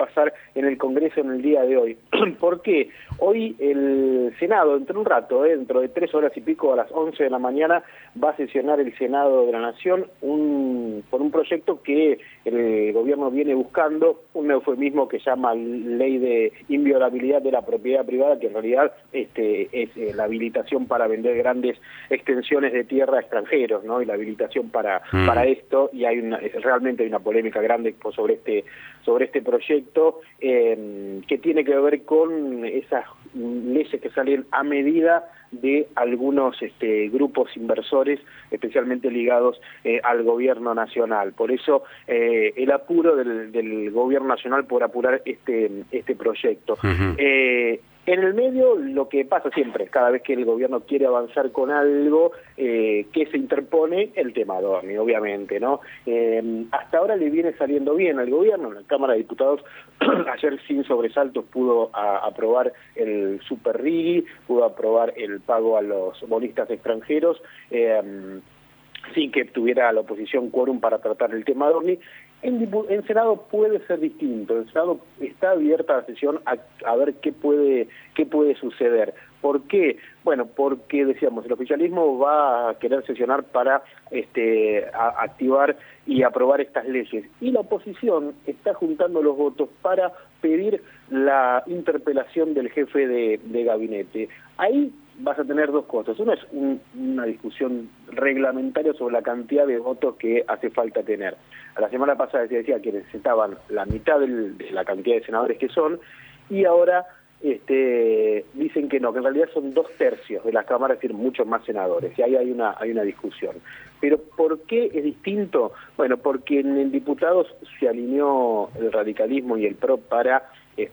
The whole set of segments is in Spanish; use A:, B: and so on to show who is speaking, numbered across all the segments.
A: pasar en el Congreso en el día de hoy. ¿Por qué? Hoy el Senado, dentro de un rato, dentro de 3 horas y pico, a las 11 de la mañana, va a sesionar el Senado de la Nación por un proyecto que el gobierno viene buscando, un eufemismo que llama Ley de Inviolabilidad de la Propiedad Privada, que en realidad es la habilitación para vender grandes extensiones de tierra a extranjeros, ¿no? Y la habilitación para esto, y realmente hay una polémica grande sobre este proyecto, que tiene que ver con esas leyes que salen a medida de algunos grupos inversores, especialmente ligados al gobierno nacional. Por eso el apuro del gobierno nacional por apurar este proyecto. En el medio, lo que pasa siempre, cada vez que el gobierno quiere avanzar con algo, que se interpone el tema Adorni, obviamente, ¿no? Hasta ahora le viene saliendo bien al gobierno. La Cámara de Diputados ayer sin sobresaltos pudo aprobar el Super RIGI, pudo aprobar el pago a los bonistas extranjeros, sin que tuviera la oposición quórum para tratar el tema Adorni. En Senado puede ser distinto. En Senado está abierta la sesión a ver qué puede suceder. ¿Por qué? Bueno, porque decíamos, el oficialismo va a querer sesionar para activar y aprobar estas leyes, y la oposición está juntando los votos para pedir la interpelación del jefe de gabinete. Ahí vas a tener dos cosas. Una es una discusión reglamentaria sobre la cantidad de votos que hace falta tener. A la semana pasada se decía que necesitaban la mitad de la cantidad de senadores que son, y ahora dicen que no, que en realidad son 2/3 de las cámaras, es decir, muchos más senadores, y ahí hay una discusión. Pero ¿por qué es distinto? Bueno, porque en diputados se alineó el radicalismo y el PRO para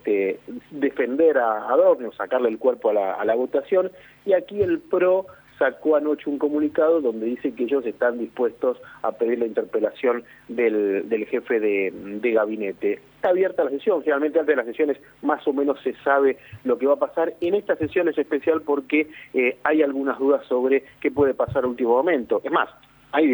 A: defender a Adorni, sacarle el cuerpo a la votación, y aquí el PRO sacó anoche un comunicado donde dice que ellos están dispuestos a pedir la interpelación del jefe de gabinete. Está abierta la sesión, generalmente antes de las sesiones más o menos se sabe lo que va a pasar. En esta sesión es especial porque hay algunas dudas sobre qué puede pasar a último momento. Es más, hay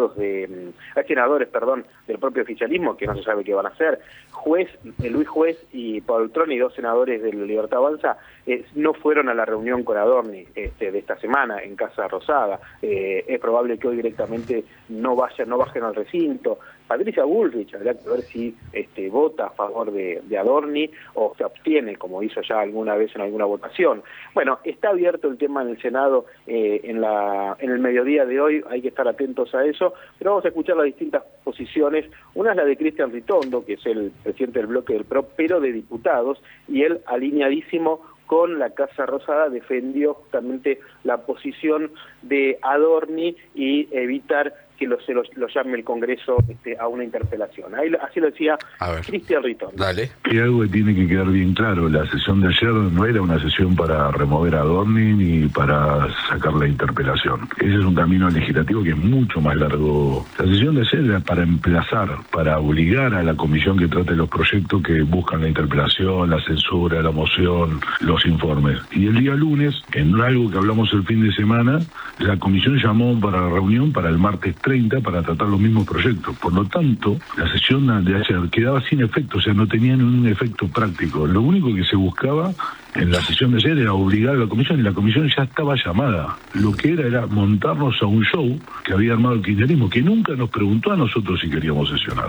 A: senadores del propio oficialismo que no se sabe qué van a hacer. Luis Juez y Paul Troni, 2 senadores de Libertad Avanza, no fueron a la reunión con Adorni de esta semana en Casa Rosada. Es probable que hoy directamente no bajen al recinto. Patricia Bullrich habrá que ver si vota a favor de Adorni o se abstiene, como hizo ya alguna vez en alguna votación. Bueno, está abierto el tema en el Senado en el mediodía de hoy, hay que estar atentos a eso, pero vamos a escuchar las distintas posiciones. Una es la de Cristian Ritondo, que es el presidente del bloque del PRO, pero de diputados, y él alineadísimo con la Casa Rosada defendió justamente la posición de Adorni y evitar que lo llame el Congreso a una interpelación. Así lo decía Cristian Ritondo.
B: Dale.
C: Y algo que tiene que quedar bien claro, la sesión de ayer no era una sesión para remover a Adorni ni para sacar la interpelación. Ese es un camino legislativo que es mucho más largo. La sesión de ayer era para emplazar, para obligar a la comisión que trate los proyectos que buscan la interpelación, la censura, la moción, los informes. Y el día lunes, en algo que hablamos el fin de semana, la comisión llamó para la reunión para el martes 30 para tratar los mismos proyectos. Por lo tanto, la sesión de ayer quedaba sin efecto, o sea, no tenía ningún efecto práctico. Lo único que se buscaba en la sesión de ayer era obligar a la comisión, y la comisión ya estaba llamada. Lo que era montarnos a un show que había armado el kirchnerismo, que nunca nos preguntó a nosotros si queríamos sesionar.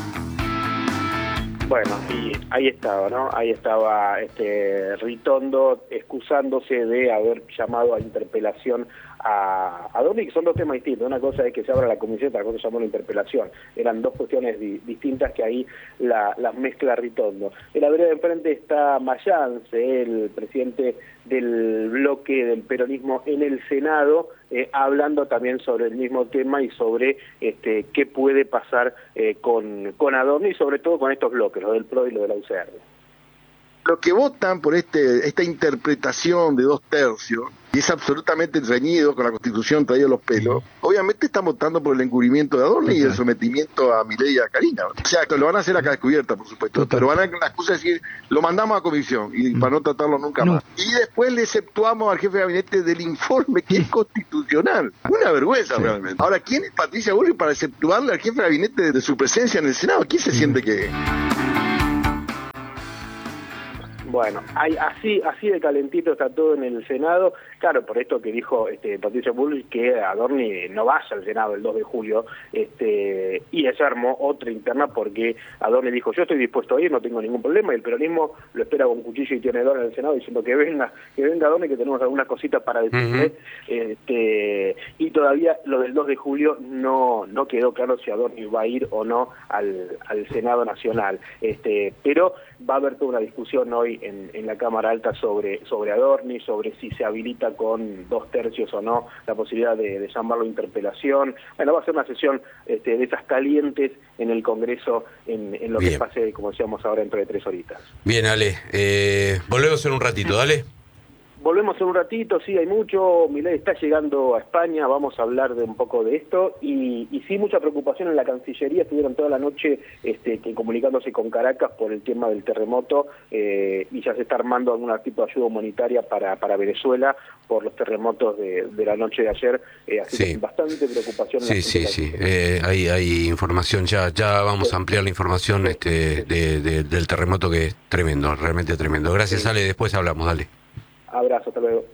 A: Bueno, y ahí estaba, ¿no? Ahí estaba Ritondo excusándose de haber llamado a interpelación a Adorni, que son 2 temas distintos. Una cosa es que se abra la comisión, otra cosa se llama una interpelación. Eran 2 cuestiones distintas que ahí las mezcla Ritondo. En la vereda de enfrente está Mayans, el presidente del bloque del peronismo en el Senado, hablando también sobre el mismo tema y sobre qué puede pasar con Adorni, y sobre todo con estos bloques, lo del PRO y lo de la UCR.
D: Los que votan por esta interpretación de 2/3, y es absolutamente reñido con la Constitución traído los pelos, obviamente están votando por el encubrimiento de Adorni y el sometimiento a Milei y a Karina. O sea, lo van a hacer acá descubierta, por supuesto, pero van a la excusa de decir, lo mandamos a comisión, y para no tratarlo nunca más. Y después le exceptuamos al jefe de gabinete del informe, que es constitucional. Una vergüenza, realmente. Ahora, ¿quién es Patricia Bullrich para exceptuarle al jefe de gabinete de su presencia en el Senado? ¿Quién se siente que...?
A: Bueno, así de calentito está todo en el Senado. Claro, por esto que dijo Patricia Bullrich, que Adorni no vaya al Senado el 2 de julio, y se armó otra interna porque Adorni dijo, yo estoy dispuesto a ir, no tengo ningún problema, y el peronismo lo espera con cuchillo y tenedor en el Senado diciendo que venga Adorni, que tenemos algunas cositas para decirle, y todavía lo del 2 de julio no quedó claro si Adorni va a ir o no al Senado Nacional, pero va a haber toda una discusión hoy en la Cámara Alta sobre Adorni, sobre si se habilita con 2/3 o no la posibilidad de llamarlo interpelación. Bueno, va a ser una sesión de esas calientes en el Congreso en lo
B: Bien.
A: que pase, como decíamos ahora, dentro de 3 horitas.
B: Bien, Ale, volvemos en un ratito, dale.
A: Volvemos en un ratito, sí, hay mucho. Milei está llegando a España, vamos a hablar de un poco de esto, y sí, mucha preocupación en la Cancillería, estuvieron toda la noche comunicándose con Caracas por el tema del terremoto, y ya se está armando algún tipo de ayuda humanitaria para Venezuela por los terremotos de la noche de ayer, así
B: Sí.
A: que bastante preocupación.
B: Sí. Hay información, ya vamos a ampliar la información del terremoto, que es tremendo, realmente tremendo. Gracias, Ale, después hablamos, dale.
A: Abrazo, hasta luego.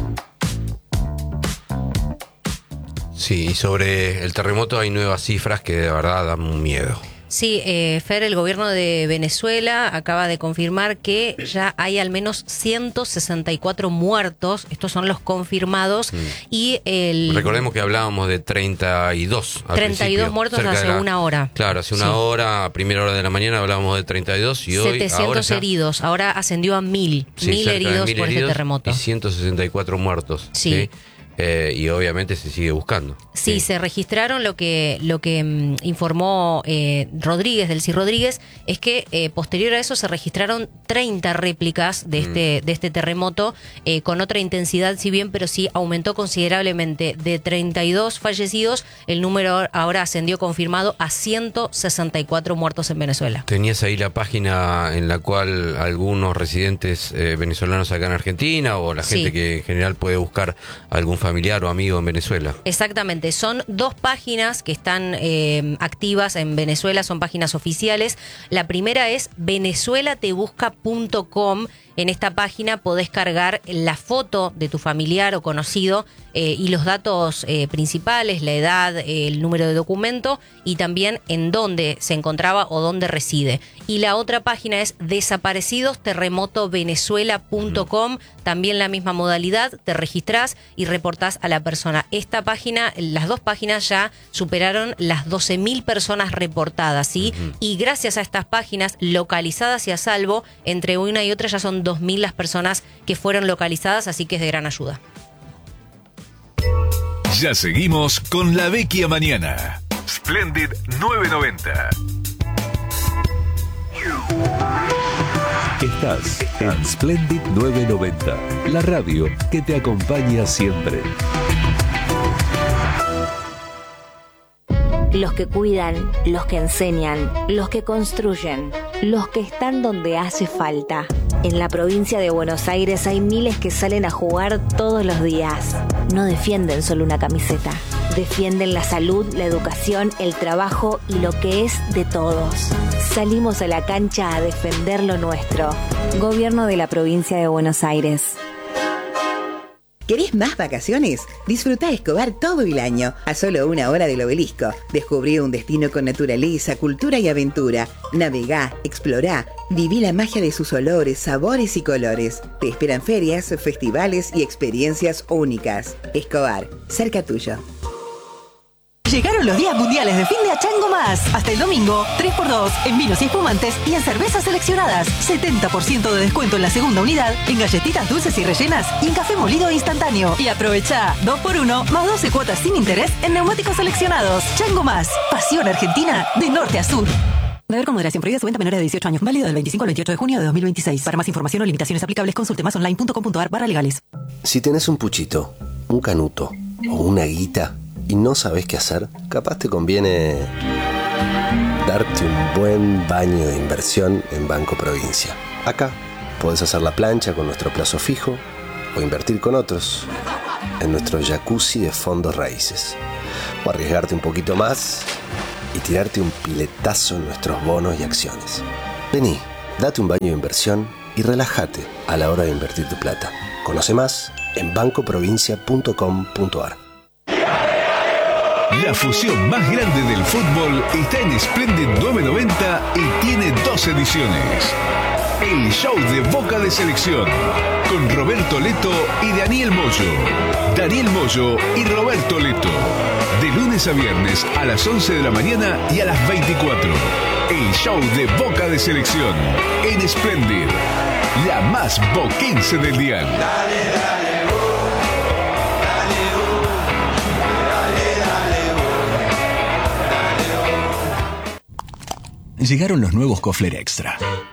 B: Sí, y sobre el terremoto hay nuevas cifras que de verdad dan miedo.
E: Sí, Fer, el gobierno de Venezuela acaba de confirmar que ya hay al menos 164 muertos, estos son los confirmados, y
B: Recordemos que hablábamos de 32 al
E: 32
B: principio,
E: muertos
B: cerca
E: hace
B: de
E: una hora.
B: Claro, hace una
E: Sí.
B: hora, a primera hora de la mañana hablábamos de 32 y hoy
E: 700
B: ahora ya,
E: heridos, ahora ascendió a 1000
B: cerca de
E: heridos
B: 1000
E: por este
B: heridos
E: terremoto.
B: y 164 muertos.
E: Sí.
B: Y obviamente se sigue buscando.
E: Sí, se registraron lo que informó Rodríguez, Delcy Rodríguez, es que posterior a eso se registraron 30 réplicas de este terremoto con otra intensidad, si bien, pero sí aumentó considerablemente. De 32 fallecidos, el número ahora ascendió confirmado a 164 muertos en Venezuela.
B: Tenías ahí la página en la cual algunos residentes venezolanos acá en Argentina o la gente
E: Sí.
B: que en general puede buscar algún familiar o amigo en Venezuela.
E: Exactamente, son 2 páginas que están activas en Venezuela, son páginas oficiales. La primera es venezuelatebusca.com. En esta página podés cargar la foto de tu familiar o conocido y los datos principales, la edad, el número de documento y también en dónde se encontraba o dónde reside. Y la otra página es desaparecidosterremotovenezuela.com, también la misma modalidad, te registrás y reportás a la persona. Esta página, las 2 páginas ya superaron las 12.000 personas reportadas, ¿sí? Y gracias a estas páginas localizadas y a salvo, entre una y otra ya son 2.000 las personas que fueron localizadas, así que es de gran ayuda.
F: Ya seguimos con La Vecchia Mañana. Splendid 990.
G: Estás en Splendid 990, la radio que te acompaña siempre.
H: Los que cuidan, los que enseñan, los que construyen, los que están donde hace falta. En la provincia de Buenos Aires hay miles que salen a jugar todos los días. No defienden solo una camiseta. Defienden la salud, la educación, el trabajo y lo que es de todos. Salimos a la cancha a defender lo nuestro. Gobierno de la provincia de Buenos Aires.
I: ¿Querés más vacaciones? Disfruta Escobar todo el año, a solo 1 hora del Obelisco. Descubrí un destino con naturaleza, cultura y aventura. Navegá, explorá, viví la magia de sus olores, sabores y colores. Te esperan ferias, festivales y experiencias únicas. Escobar, cerca tuyo.
J: Llegaron los días mundiales de fin de Chango Más. Hasta el domingo, 3x2 en vinos y espumantes y en cervezas seleccionadas. 70% de descuento en la segunda unidad, en galletitas dulces y rellenas y en café molido instantáneo. Y aprovecha 2x1 más 12 cuotas sin interés en neumáticos seleccionados. Chango Más. Pasión argentina de norte a sur. Beber con moderación, prohibida su venta a menores de 18 años. Válido del 25 al 28 de junio de 2026. Para más información o limitaciones aplicables, consulte masonline.com.ar/legales.
K: Si tenés un puchito, un canuto o una guita y no sabés qué hacer, capaz te conviene darte un buen baño de inversión en Banco Provincia. Acá podés hacer la plancha con nuestro plazo fijo o invertir con otros en nuestro jacuzzi de fondos raíces. O arriesgarte un poquito más y tirarte un piletazo en nuestros bonos y acciones. Vení, date un baño de inversión y relájate a la hora de invertir tu plata. Conoce más en bancoprovincia.com.ar.
F: La fusión más grande del fútbol está en Splendid 990 y tiene 2 ediciones. El show de Boca de Selección, con Roberto Leto y Daniel Moyo. Daniel Moyo y Roberto Leto. De lunes a viernes a las 11 de la mañana y a las 24. El show de Boca de Selección en Splendid, la más boquense del dial.
L: Llegaron los nuevos Kofler Extra.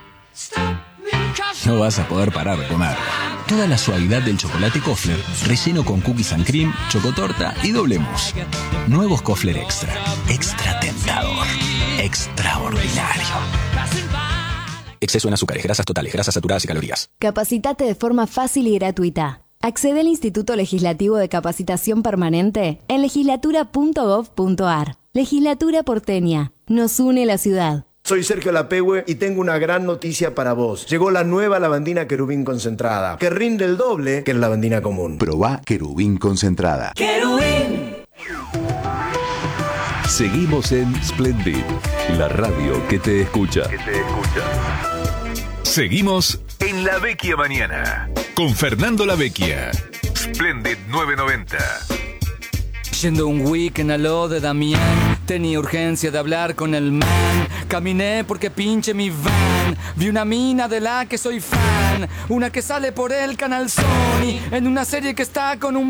L: No vas a poder parar de comer. Toda la suavidad del chocolate Kofler, relleno con cookies and cream, chocotorta y doble mousse. Nuevos Kofler Extra. Extra tentador. Extraordinario. Exceso en azúcares, grasas totales, grasas saturadas y calorías.
M: Capacitate de forma fácil y gratuita. Accede al Instituto Legislativo de Capacitación Permanente en legislatura.gov.ar. Legislatura porteña. Nos une la ciudad.
N: Soy Sergio Lapehue y tengo una gran noticia para vos. Llegó la nueva lavandina Querubín concentrada, que rinde el doble que la lavandina común.
O: Probá Querubín concentrada.
J: ¡Querubín!
G: Seguimos en Splendid, la radio que te escucha.
F: Seguimos en La Vecchia Mañana con Fernando La Vecchia. Splendid 990.
P: Yendo un weekend a lo de Damián, tenía urgencia de hablar con el man. Caminé porque pinche mi van. Vi una mina de la que soy fan, una que sale por el canal Sony, en una serie que está con un